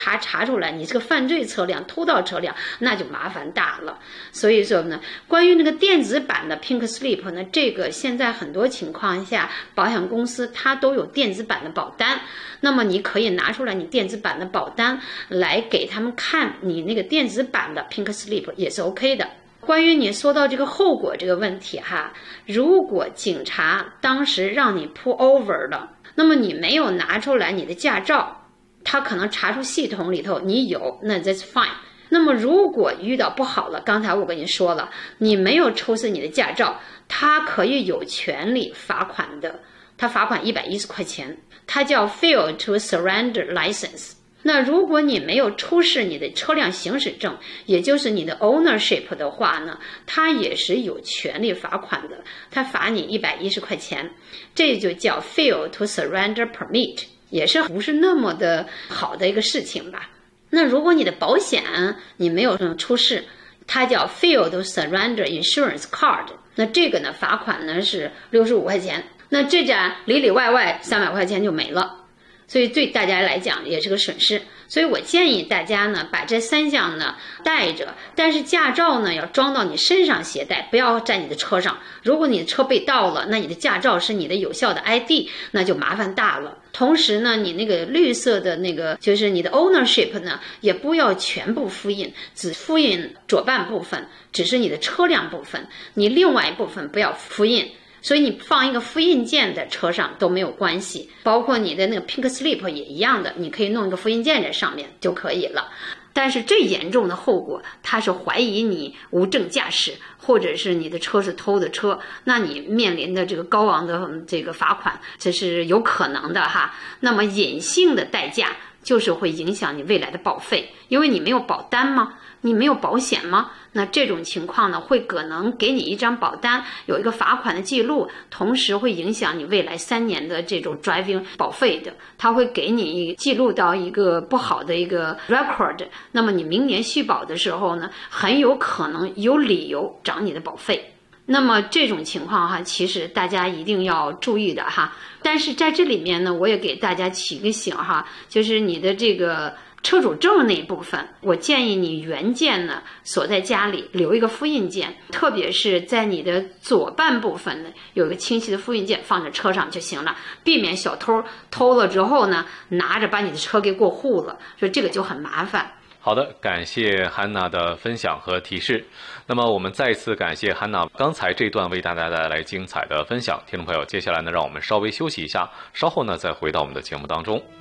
他查出来你是个犯罪车辆、偷盗车辆，那就麻烦大了。所以说呢，关于那个电子版的 Pink Slip 呢，这个现在很多情况下，保险公司它都有电子版的保单，那么你可以拿出来你电子版的保单来给他们看，你那个电子版的 Pink Slip 也是 OK 的。关于你说到这个后果这个问题哈，如果警察当时让你 pull over 了，那么你没有拿出来你的驾照，他可能查出系统里头你有，那 that's fine。那么如果遇到不好了，刚才我跟你说了，你没有出示你的驾照，他可以有权利罚款的，他罚款110块钱，它叫 fail to surrender license。那如果你没有出示你的车辆行驶证，也就是你的 ownership 的话呢，他也是有权利罚款的，他罚你110块钱，这就叫 fail to surrender permit， 也是不是那么的好的一个事情吧。那如果你的保险你没有出示，它叫 fail to surrender insurance card， 那这个呢罚款呢是65块钱，那这家里里外外300块钱就没了。所以对大家来讲也是个损失，所以我建议大家呢把这3项呢带着，但是驾照呢要装到你身上携带，不要在你的车上。如果你的车被盗了，那你的驾照是你的有效的 ID， 那就麻烦大了。同时呢，你那个绿色的那个就是你的 ownership 呢，也不要全部复印，只复印左半部分，只是你的车辆部分，你另外一部分不要复印。所以你放一个复印件在车上都没有关系，包括你的那个 Pink Slip 也一样的，你可以弄一个复印件在上面就可以了。但是最严重的后果，他是怀疑你无证驾驶，或者是你的车是偷的车，那你面临的这个高昂的这个罚款，这是有可能的哈。那么隐性的代价就是会影响你未来的保费，因为你没有保单吗？你没有保险吗？那这种情况呢，会可能给你一张保单，有一个罚款的记录，同时会影响你未来3年的这种 driving 保费的，它会给你记录到一个不好的一个 record。那么你明年续保的时候呢，很有可能有理由涨你的保费。那么这种情况哈，其实大家一定要注意的哈。但是在这里面呢，我也给大家起个醒哈，就是你的这个车主证那一部分，我建议你原件呢锁在家里，留一个复印件，特别是在你的左半部分呢有一个清晰的复印件放在车上就行了，避免小偷偷了之后呢拿着把你的车给过户了，所以这个就很麻烦。 好的，感谢汉娜的分享和提示。那么我们再次感谢汉娜刚才这段为大家带来精彩的分享。听众朋友，接下来呢，让我们稍微休息一下，稍后呢再回到我们的节目当中。